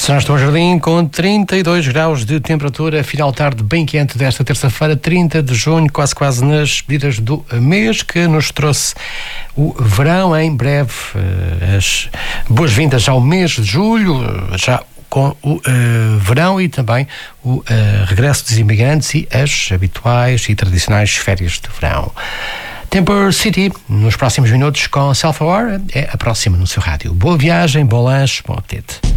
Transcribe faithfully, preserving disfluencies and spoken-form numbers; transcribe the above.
São João Jardim com trinta e dois graus de temperatura, final de tarde bem quente desta terça-feira, trinta de junho, quase quase nas medidas do mês, que nos trouxe o verão em breve. As boas-vindas ao mês de julho, já com o uh, verão e também o uh, regresso dos imigrantes e as habituais e tradicionais férias de verão. Temper City, nos próximos minutos com Self Aware, é a próxima no seu rádio. Boa viagem, bom lanche, bom apetite.